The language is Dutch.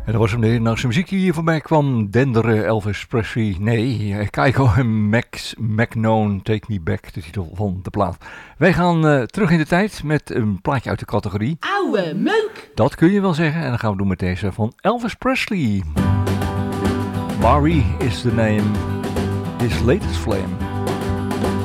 En dat was hem de Nederlandse muziek die hier voorbij kwam. Denderen, Elvis Presley. Nee, Keiko en Max McKnown, Take Me Back, de titel van de plaat. Wij gaan terug in de tijd met een plaatje uit de categorie Oude meuk. Dat kun je wel zeggen. En dat gaan we doen met deze van Elvis Presley. Barry is the name. His latest flame.